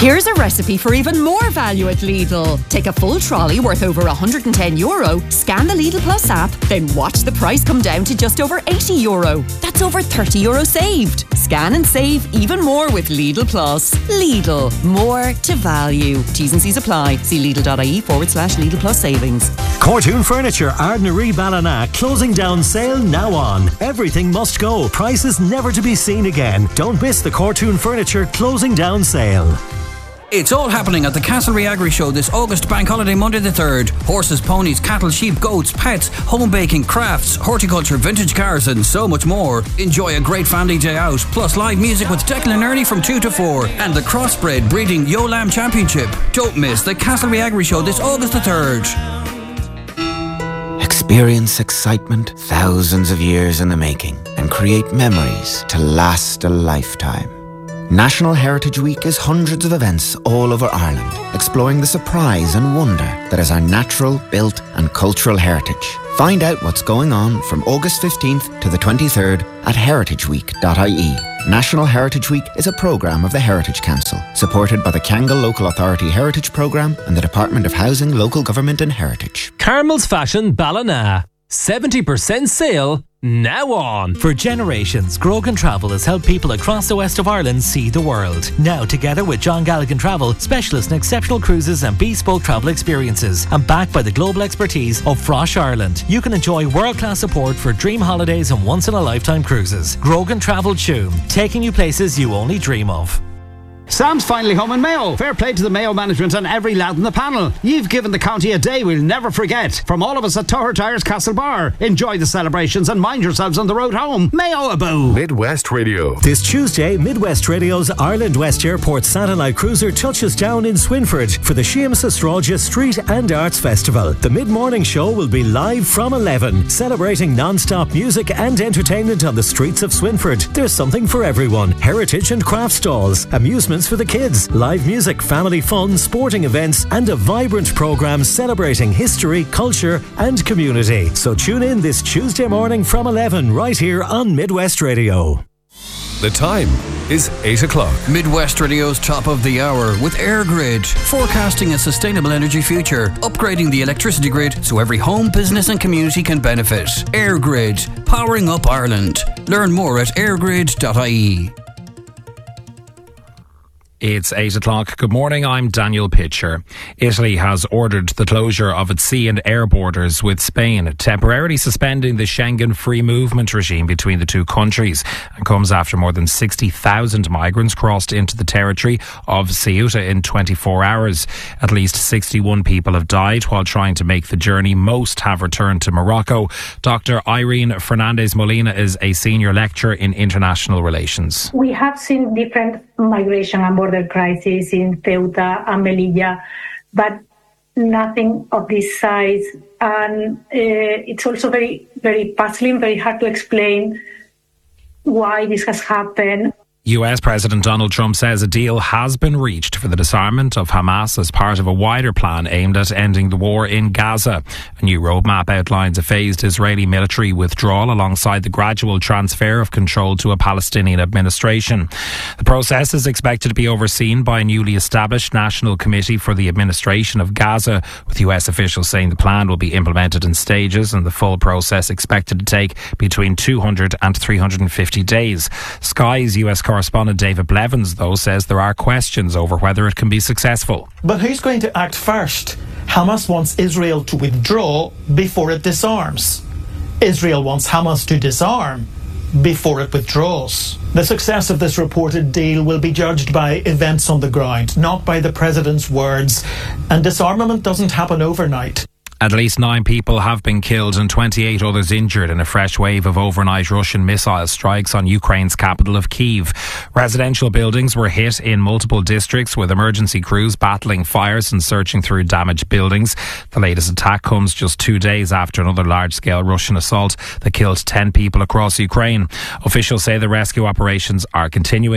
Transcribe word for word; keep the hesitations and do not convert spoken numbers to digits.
Here's a recipe for even more value at Lidl. Take a full trolley worth over one hundred ten euro, scan the Lidl Plus app, then watch the price come down to just over eighty euro. That's over thirty euro saved. Scan and save even more with Lidl Plus. Lidl, more to value. T's and C's apply. See Lidl.ie forward slash Lidl Plus savings. Cortoon Furniture, Ardnaree Ballina, closing down sale now on. Everything must go. Prices never to be seen again. Don't miss the Cortoon Furniture closing down sale. It's all happening at the Castlereagh Agri Show this August Bank Holiday Monday the third. Horses, ponies, cattle, sheep, goats, pets, home baking, crafts, horticulture, vintage cars and so much more. Enjoy a great family day out, plus live music with Declan and Ernie from two to four and the Crossbred Breeding Yo Lamb Championship. Don't miss the Castlereagh Agri Show this August the third. Experience excitement thousands of years in the making and create memories to last a lifetime. National Heritage Week is hundreds of events all over Ireland, exploring the surprise and wonder that is our natural, built and cultural heritage. Find out what's going on from August fifteenth to the twenty-third at heritage week dot I E. National Heritage Week is a programme of the Heritage Council, supported by the Kangal Local Authority Heritage Programme and the Department of Housing, Local Government and Heritage. Carmel's Fashion Ballina. seventy percent sale now on. For generations, Grogan Travel has helped people across the west of Ireland see the world. Now, together with John Galligan Travel, specialists in exceptional cruises and bespoke travel experiences, and backed by the global expertise of Frosh Ireland, you can enjoy world-class support for dream holidays and once-in-a-lifetime cruises. Grogan Travel Tuam, taking you places you only dream of. Sam's finally home in Mayo. Fair play to the Mayo management and every lad in the panel. You've given the county a day we'll never forget. From all of us at Toher Tyres Castle Bar, enjoy the celebrations and mind yourselves on the road home. Mayo aboo. Midwest Radio. This Tuesday, Midwest Radio's Ireland West Airport satellite cruiser touches down in Swinford for the Seamus Astrologia Street and Arts Festival. The mid-morning show will be live from eleven, celebrating non-stop music and entertainment on the streets of Swinford. There's something for everyone. Heritage and craft stalls, amusements for the kids, live music, family fun, sporting events and a vibrant programme celebrating history, culture and community. So tune in this Tuesday morning from eleven right here on Midwest Radio. The time is eight o'clock. Midwest Radio's top of the hour with EirGrid, forecasting a sustainable energy future, upgrading the electricity grid so every home, business and community can benefit. EirGrid, powering up Ireland. Learn more at air grid dot I E. It's eight o'clock. Good morning, I'm Daniel Pitcher. Italy has ordered the closure of its sea and air borders with Spain, temporarily suspending the Schengen free movement regime between the two countries, and comes after more than sixty thousand migrants crossed into the territory of Ceuta in twenty-four hours. At least sixty-one people have died while trying to make the journey. Most have returned to Morocco. Doctor Irene Fernandez Molina is a senior lecturer in international relations. We have seen different migration and border crisis in Ceuta and Melilla, but nothing of this size. And uh, it's also very, very puzzling, very hard to explain why this has happened. U S President Donald Trump says a deal has been reached for the disarmament of Hamas as part of a wider plan aimed at ending the war in Gaza. A new roadmap outlines a phased Israeli military withdrawal alongside the gradual transfer of control to a Palestinian administration. The process is expected to be overseen by a newly established National Committee for the Administration of Gaza, with U S officials saying the plan will be implemented in stages and the full process expected to take between two hundred and three hundred fifty days. Sky's U S correspondent David Blevins, though, says there are questions over whether it can be successful. But who's going to act first? Hamas wants Israel to withdraw before it disarms. Israel wants Hamas to disarm before it withdraws. The success of this reported deal will be judged by events on the ground, not by the president's words. And disarmament doesn't happen overnight. At least nine people have been killed and twenty-eight others injured in a fresh wave of overnight Russian missile strikes on Ukraine's capital of Kyiv. Residential buildings were hit in multiple districts, with emergency crews battling fires and searching through damaged buildings. The latest attack comes just two days after another large-scale Russian assault that killed ten people across Ukraine. Officials say the rescue operations are continuing.